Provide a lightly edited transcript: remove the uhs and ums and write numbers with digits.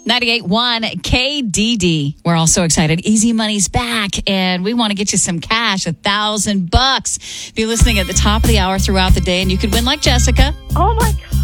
98.1 KDD. We're all so excited. Easy Money's back, and we want to get you some cash, $1,000. Be listening at the top of the hour throughout the day, and you could win like Jessica. Oh, my